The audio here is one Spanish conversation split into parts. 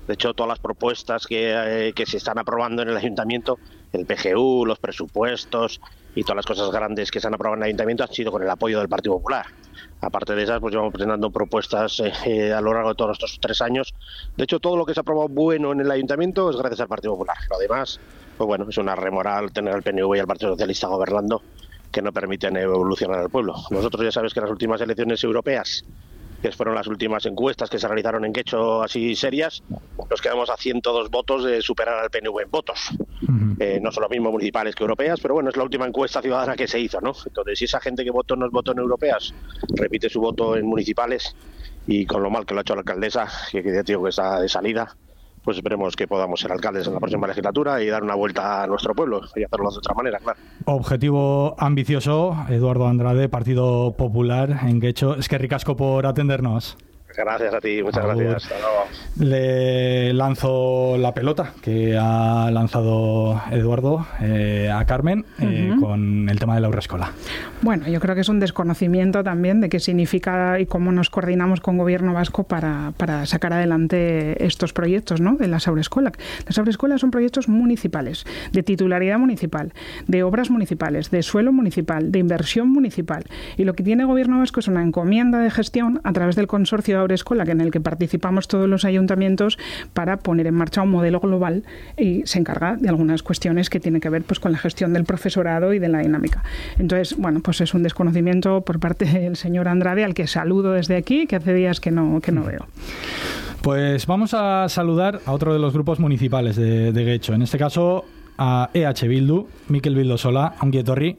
De hecho, todas las propuestas que se están aprobando en el ayuntamiento, el PGU, los presupuestos y todas las cosas grandes que se han aprobado en el ayuntamiento han sido con el apoyo del Partido Popular. Aparte de esas, pues llevamos presentando propuestas a lo largo de todos estos 3 años. De hecho, todo lo que se ha aprobado bueno en el ayuntamiento es gracias al Partido Popular. Lo demás, pues bueno, es una remoral tener al PNV y al Partido Socialista gobernando que no permiten evolucionar al pueblo. Nosotros ya sabes que en las últimas elecciones europeas, que fueron las últimas encuestas que se realizaron en Guecho así serias, nos quedamos a 102 votos de superar al PNV en votos. No son lo mismo municipales que europeas, pero bueno, es la última encuesta ciudadana que se hizo, ¿no? Entonces, si esa gente que votó no votó en europeas, repite su voto en municipales, y con lo mal que lo ha hecho la alcaldesa, que ya digo que está de salida, pues esperemos que podamos ser alcaldes en la próxima legislatura y dar una vuelta a nuestro pueblo y hacerlo de otra manera, claro. Objetivo ambicioso, Eduardo Andrade, Partido Popular en Guecho. Es que ricasco por atendernos. Gracias a ti, muchas gracias. Hasta luego. Le lanzo la pelota que ha lanzado Eduardo a Carmen con el tema de la Haurreskolak. Bueno, yo creo que es un desconocimiento también de qué significa y cómo nos coordinamos con Gobierno vasco para sacar adelante estos proyectos, ¿no?, de las Haurreskolak. Las Haurreskolak son proyectos municipales, de titularidad municipal, de obras municipales, de suelo municipal, de inversión municipal. Y lo que tiene Gobierno vasco es una encomienda de gestión a través del consorcio Haurreskolak, en el que participamos todos los ayuntamientos, para poner en marcha un modelo global, y se encarga de algunas cuestiones que tienen que ver pues con la gestión del profesorado y de la dinámica. Entonces, bueno, pues es un desconocimiento por parte del señor Andrade, al que saludo desde aquí, que hace días que no veo. Pues vamos a saludar a otro de los grupos municipales de Guecho, en este caso a EH Bildu, Mikel Bildosola, ongi etorri.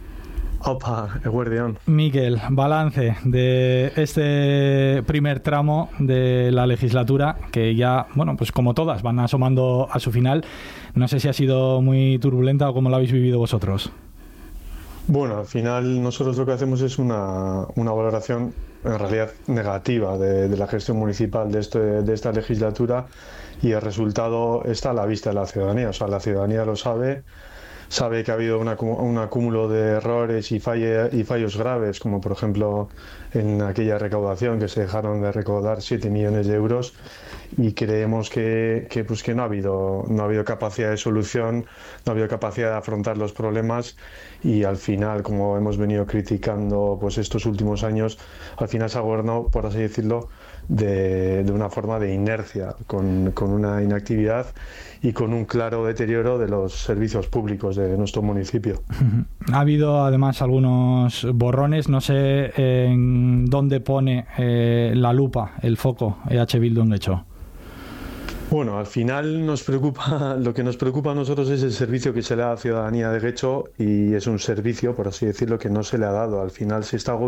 Opa, eguerdión. Mikel, balance de este primer tramo de la legislatura, que ya, bueno, pues como todas, van asomando a su final. No sé si ha sido muy turbulenta o cómo lo habéis vivido vosotros. Bueno, al final nosotros lo que hacemos es una valoración en realidad negativa de la gestión municipal de esta legislatura, y el resultado está a la vista de la ciudadanía. O sea, la ciudadanía lo sabe que ha habido un acúmulo de errores y fallos graves, como por ejemplo en aquella recaudación, que se dejaron de recaudar 7 millones de euros, y creemos que no ha habido capacidad de solución, no ha habido capacidad de afrontar los problemas, y al final, como hemos venido criticando pues estos últimos años, al final se ha gobernado, por así decirlo, de una forma de inercia, con una inactividad y con un claro deterioro de los servicios públicos de nuestro municipio. Ha habido además algunos borrones, no sé en dónde pone la lupa, el foco EH Bildu en Guecho. Bueno, al final lo que nos preocupa a nosotros es el servicio que se le da a la ciudadanía de Guecho, y es un servicio, por así decirlo, que no se le ha dado. Al final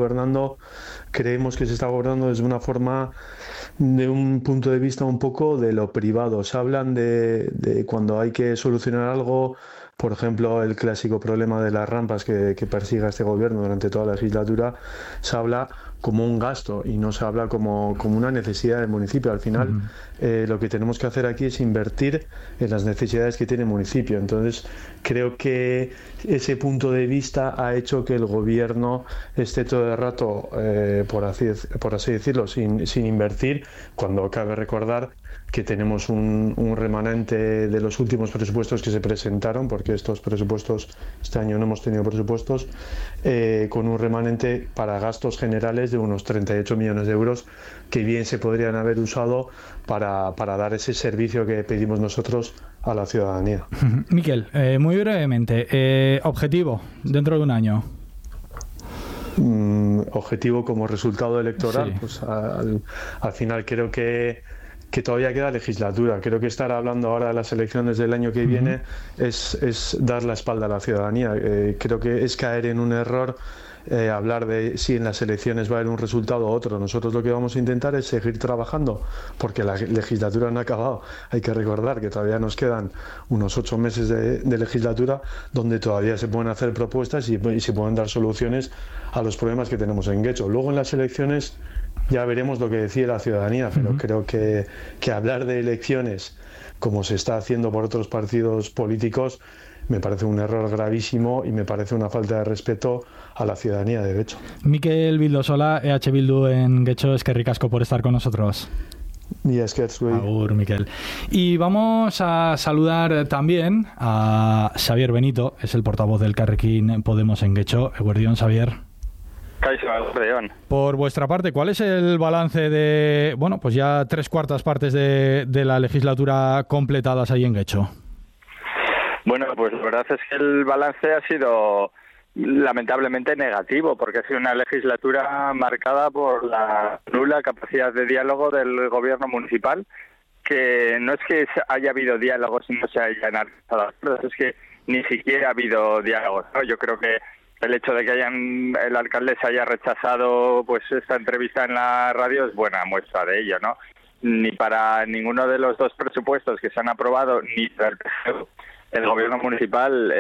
creemos que se está gobernando desde una forma, de un punto de vista un poco de lo privado. Se hablan de cuando hay que solucionar algo, por ejemplo, el clásico problema de las rampas que persiga este gobierno durante toda la legislatura, se habla como un gasto y no se habla como una necesidad del municipio. Al final, lo que tenemos que hacer aquí es invertir en las necesidades que tiene el municipio. Entonces, creo que ese punto de vista ha hecho que el gobierno esté todo el rato, por así decirlo, sin invertir, cuando cabe recordar que tenemos un remanente de los últimos presupuestos que se presentaron, porque este año no hemos tenido presupuestos, con un remanente para gastos generales de unos 38 millones de euros, que bien se podrían haber usado para dar ese servicio que pedimos nosotros a la ciudadanía. Mikel, muy brevemente, objetivo dentro de un año. Objetivo como resultado electoral, sí. Pues al final creo que todavía queda legislatura. Creo que estar hablando ahora de las elecciones del año que viene es dar la espalda a la ciudadanía. Creo que es caer en un error hablar de si en las elecciones va a haber un resultado u otro. Nosotros lo que vamos a intentar es seguir trabajando, porque la legislatura no ha acabado. Hay que recordar que todavía nos quedan unos 8 meses de legislatura, donde todavía se pueden hacer propuestas y se pueden dar soluciones a los problemas que tenemos en Guecho. Luego en las elecciones ya veremos lo que decide la ciudadanía, pero creo que hablar de elecciones, como se está haciendo por otros partidos políticos, me parece un error gravísimo y me parece una falta de respeto a la ciudadanía de Guecho. Mikel Bildosola, EH Bildu en Guecho, es que ricasco por estar con nosotros. Y es que Agur, Miquel. Y vamos a saludar también a Xavier Benito, es el portavoz del Elkarrekin Podemos en Getxo. Eguerdión, Xavier. Por vuestra parte, ¿cuál es el balance de, bueno, pues ya 3/4 partes de la legislatura completadas ahí en Getxo? Bueno, pues la verdad es que el balance ha sido lamentablemente negativo, porque ha sido una legislatura marcada por la nula capacidad de diálogo del gobierno municipal, que no es que haya habido diálogos y no se hayan alcanzado acuerdos, es que ni siquiera ha habido diálogos, ¿no? Yo creo que el hecho de que el alcalde se haya rechazado pues esta entrevista en la radio es buena muestra de ello, ¿no? Ni para ninguno de los dos presupuestos que se han aprobado, ni para el gobierno municipal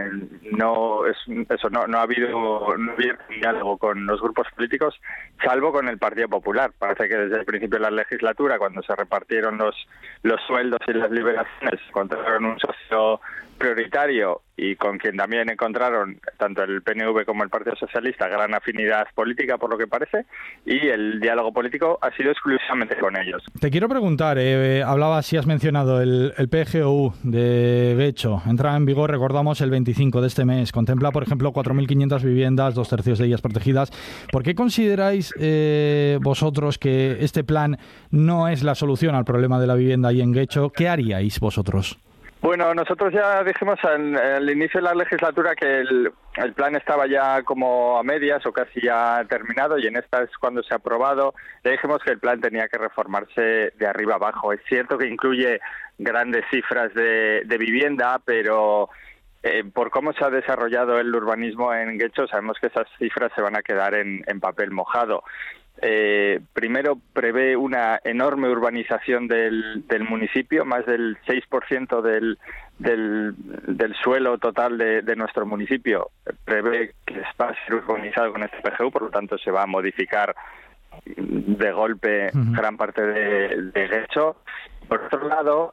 no ha habido diálogo con los grupos políticos, salvo con el Partido Popular. Parece que desde el principio de la legislatura, cuando se repartieron los sueldos y las liberaciones, encontraron un socio prioritario y con quien también encontraron tanto el PNV como el Partido Socialista gran afinidad política, por lo que parece, y el diálogo político ha sido exclusivamente con ellos. Te quiero preguntar, hablabas, si has mencionado el PGU de Getxo, entra en vigor, recordamos, el 25 de este mes, contempla, por ejemplo, 4.500 viviendas, 2/3 de ellas protegidas. ¿Por qué consideráis vosotros que este plan no es la solución al problema de la vivienda ahí en Getxo? ¿Qué haríais vosotros? Bueno, nosotros ya dijimos al inicio de la legislatura que el plan estaba ya como a medias o casi ya terminado, y en esta es cuando se ha aprobado. Le dijimos que el plan tenía que reformarse de arriba abajo. Es cierto que incluye grandes cifras de vivienda, pero por cómo se ha desarrollado el urbanismo en Getxo, sabemos que esas cifras se van a quedar en papel mojado. Primero, prevé una enorme urbanización del municipio, más del 6% del suelo total de nuestro municipio prevé que va a ser urbanizado con este PGU, por lo tanto se va a modificar de golpe gran parte de Getxo. Por otro lado,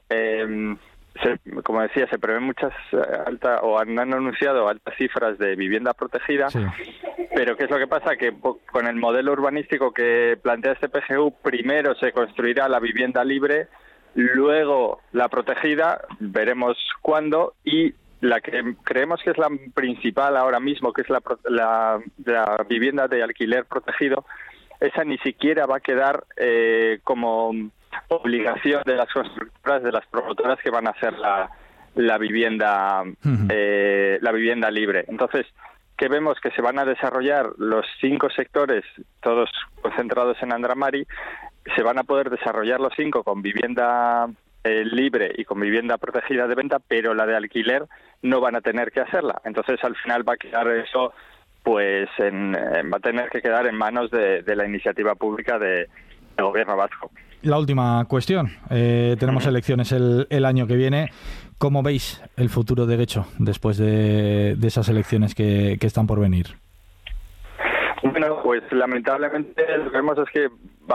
como decía, se prevén han anunciado altas cifras de vivienda protegida, sí. Pero ¿qué es lo que pasa? Que con el modelo urbanístico que plantea este PGU, primero se construirá la vivienda libre, luego la protegida, veremos cuándo, y la que creemos que es la principal ahora mismo, que es la vivienda de alquiler protegido, esa ni siquiera va a quedar como obligación de las constructoras, de las promotoras que van a hacer la vivienda libre. Entonces, ¿qué vemos? Que se van a desarrollar los 5 sectores, todos concentrados en Andramari, se van a poder desarrollar los 5 con vivienda libre y con vivienda protegida de venta, pero la de alquiler no van a tener que hacerla. Entonces, al final va a quedar eso, pues va a tener que quedar en manos de la iniciativa pública del gobierno vasco. La última cuestión. Tenemos elecciones el año que viene. ¿Cómo veis el futuro de Getxo después de esas elecciones que están por venir? Bueno, pues lamentablemente lo que vemos es que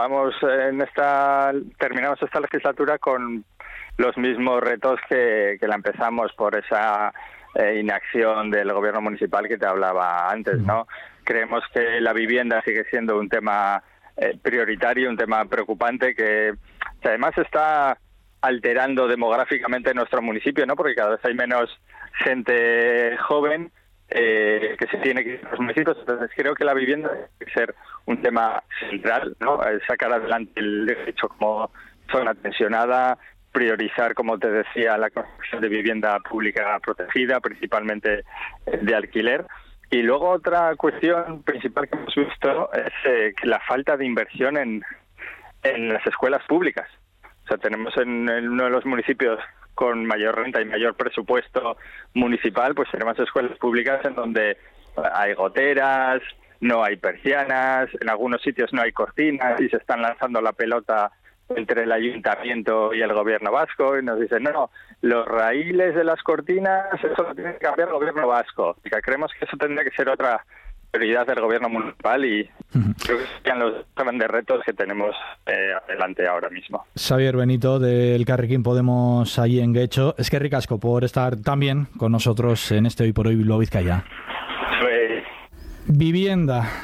terminamos esta legislatura con los mismos retos que la empezamos, por esa inacción del gobierno municipal que te hablaba antes, ¿no? Creemos que la vivienda sigue siendo un tema prioritario, un tema preocupante que además está alterando demográficamente nuestro municipio, ¿no? Porque cada vez hay menos gente joven que se tiene que ir a los municipios. Entonces creo que la vivienda tiene que ser un tema central, ¿no? Sacar adelante el derecho como zona tensionada, priorizar, como te decía, la construcción de vivienda pública protegida, principalmente de alquiler. Y luego otra cuestión principal que hemos visto es la falta de inversión en las escuelas públicas. O sea, tenemos en uno de los municipios con mayor renta y mayor presupuesto municipal, pues tenemos escuelas públicas en donde hay goteras, no hay persianas, en algunos sitios no hay cortinas y se están lanzando la pelota entre el ayuntamiento y el gobierno vasco, y nos dicen, no, los raíles de las cortinas, eso lo tiene que cambiar el gobierno vasco. Y creemos que eso tendría que ser otra prioridad del gobierno municipal, y creo que serían los grandes retos que tenemos adelante ahora mismo. Xavier Benito, del Elkarrekin Podemos allí en Getxo. Es que ricasco por estar también con nosotros en este Hoy por Hoy Bilbao Vizcaya. Sí. Vivienda.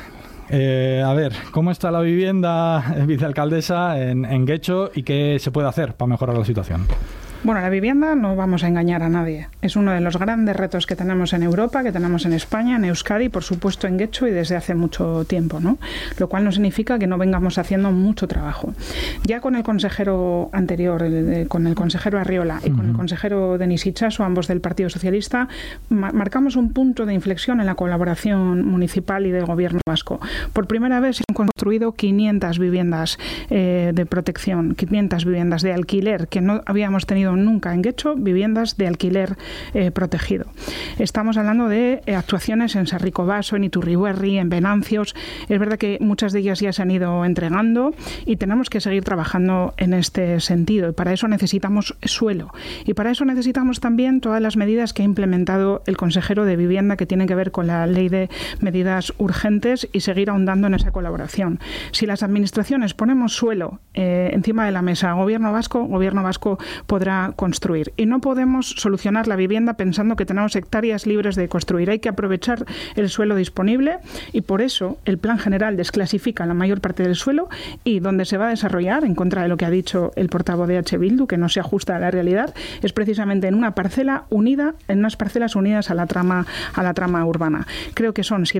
A ver, ¿cómo está la vivienda, vicealcaldesa, en Getxo y qué se puede hacer para mejorar la situación? Bueno, la vivienda, no vamos a engañar a nadie. Es uno de los grandes retos que tenemos en Europa, que tenemos en España, en Euskadi, por supuesto en Getxo y desde hace mucho tiempo, ¿no? Lo cual no significa que no vengamos haciendo mucho trabajo. Ya con el consejero anterior, con el consejero Arriola y con el consejero Denis Itxaso, ambos del Partido Socialista, marcamos un punto de inflexión en la colaboración municipal y del Gobierno vasco. Por primera vez se han construido 500 viviendas de protección, 500 viviendas de alquiler que no habíamos tenido nunca en Getxo, viviendas de alquiler protegido. Estamos hablando de actuaciones en Sarrikobaso, en Iturriberri, en Venancios. Es verdad que muchas de ellas ya se han ido entregando y tenemos que seguir trabajando en este sentido. Y para eso necesitamos suelo. Y para eso necesitamos también todas las medidas que ha implementado el consejero de Vivienda, que tienen que ver con la ley de medidas urgentes, y seguir ahondando en esa colaboración. Si las administraciones ponemos suelo encima de la mesa, Gobierno vasco podrá construir. Y no podemos solucionar la vivienda pensando que tenemos hectáreas libres de construir. Hay que aprovechar el suelo disponible y por eso el Plan General desclasifica la mayor parte del suelo, y donde se va a desarrollar, en contra de lo que ha dicho el portavoz de H. Bildu, que no se ajusta a la realidad, es precisamente en una parcela unida, en unas parcelas unidas a la trama urbana. Creo que son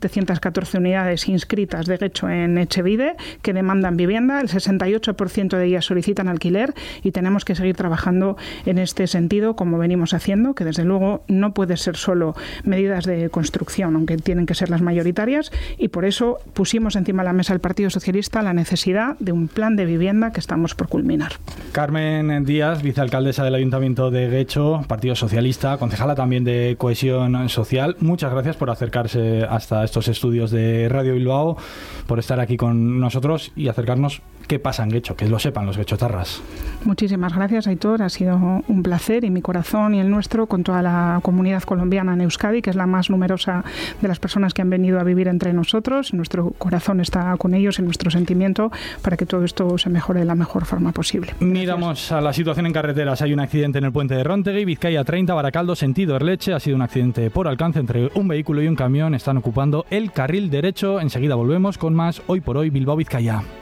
7.714 unidades inscritas de Getxo en Etxebide que demandan vivienda, el 68% de ellas solicitan alquiler, y tenemos que seguir trabajando en este sentido, como venimos haciendo, que desde luego no puede ser solo medidas de construcción, aunque tienen que ser las mayoritarias, y por eso pusimos encima de la mesa el Partido Socialista la necesidad de un plan de vivienda que estamos por culminar. Carmen Díaz, vicealcaldesa del Ayuntamiento de Getxo, Partido Socialista, concejala también de Cohesión Social, muchas gracias por acercarse hasta estos estudios de Radio Bilbao, por estar aquí con nosotros y acercarnos qué pasa en Getxo, que lo sepan los getxotarras. Muchísimas gracias, Aitor. Ha sido un placer, y mi corazón y el nuestro con toda la comunidad colombiana en Euskadi, que es la más numerosa de las personas que han venido a vivir entre nosotros. Nuestro corazón está con ellos y nuestro sentimiento para que todo esto se mejore de la mejor forma posible. Gracias. Miramos a la situación en carreteras. Hay un accidente en el puente de Róntegui, Vizcaya 30, Baracaldo, sentido Erleche. Ha sido un accidente por alcance entre un vehículo y un camión. Están ocupando el carril derecho. Enseguida volvemos con más Hoy por Hoy Bilbao Vizcaya.